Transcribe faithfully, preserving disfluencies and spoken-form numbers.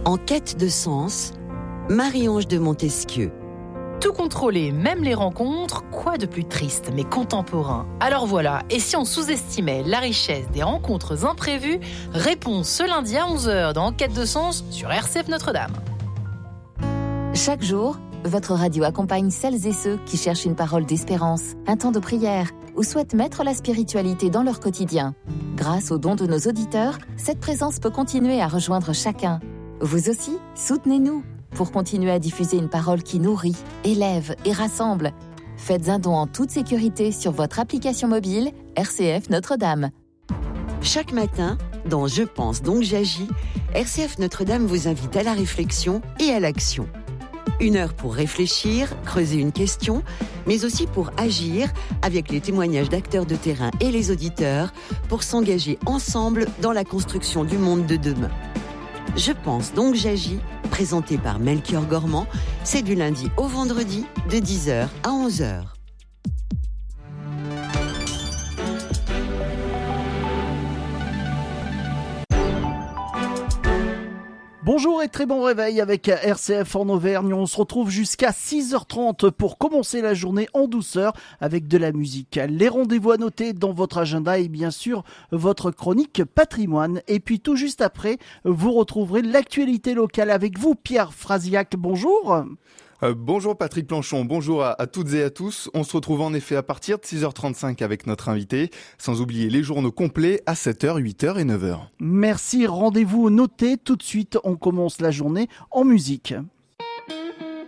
En quête de sens, Marie-Ange de Montesquieu. Tout contrôler, même les rencontres, quoi de plus triste, mais contemporain. Alors voilà, et si on sous-estimait la richesse des rencontres imprévues? Réponse ce lundi à onze heures dans En quête de sens sur R C F Notre-Dame. Chaque jour, votre radio accompagne celles et ceux qui cherchent une parole d'espérance, un temps de prière ou souhaitent mettre la spiritualité dans leur quotidien. Grâce aux dons de nos auditeurs, cette présence peut continuer à rejoindre chacun. Vous aussi, soutenez-nous pour continuer à diffuser une parole qui nourrit, élève et rassemble. Faites un don en toute sécurité sur votre application mobile R C F Notre-Dame. Chaque matin, dans Je pense donc j'agis, R C F Notre-Dame vous invite à la réflexion et à l'action. Une heure pour réfléchir, creuser une question, mais aussi pour agir avec les témoignages d'acteurs de terrain et les auditeurs pour s'engager ensemble dans la construction du monde de demain. Je pense donc j'agis, présenté par Melchior Gormand, c'est du lundi au vendredi de dix heures à onze heures. Bonjour et très bon réveil avec R C F en Auvergne. On se retrouve jusqu'à six heures trente pour commencer la journée en douceur avec de la musique. Les rendez-vous à noter dans votre agenda et bien sûr votre chronique patrimoine. Et puis tout juste après, vous retrouverez l'actualité locale avec vous, Pierre Frasiac. Bonjour. Euh, bonjour Patrick Planchon, bonjour à, à toutes et à tous. On se retrouve en effet à partir de six heures trente-cinq avec notre invité, sans oublier les journaux complets à sept heures, huit heures et neuf heures. Merci, rendez-vous noté. Tout de suite, on commence la journée en musique.